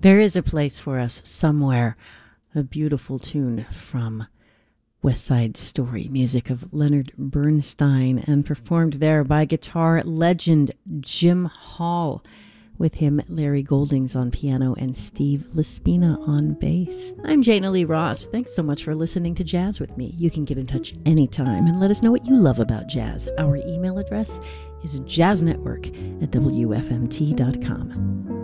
There is a place for us somewhere. A beautiful tune from West Side Story, music of Leonard Bernstein, and performed there by guitar legend Jim Hall. With him, Larry Goldings on piano and Steve Laspina on bass. I'm Jana Lee Ross. Thanks so much for listening to Jazz with me. You can get in touch anytime and let us know what you love about jazz. Our email address is jazznetwork@wfmt.com.